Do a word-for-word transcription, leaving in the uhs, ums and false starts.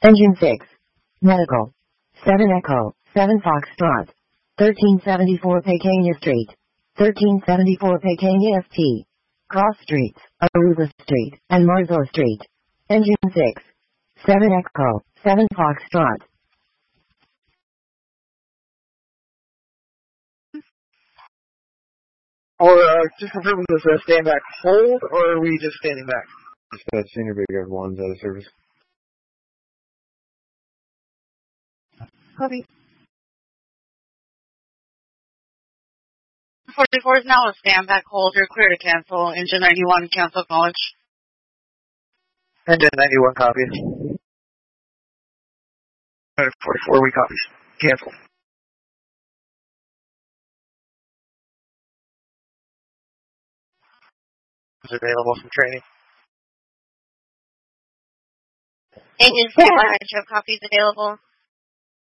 Engine six. Medical. seven Echo, seven Foxtrot. thirteen seventy-four Pecania Street. thirteen seventy-four Pecania S T. Cross Streets, Aruba Street, and Marzo Street. Engine six. seven Echo, seven Foxtrot. Or, uh, just confirm this a stand back hold, or are we just standing back? Just that Senior Big Air one's out of service. Copy. forty-four is now a stand back hold. You're clear to cancel. Engine ninety-one, cancel acknowledge. Engine ninety-one copies. forty-four, we copies. Cancel. Is available from training. Engine seven, show copies available.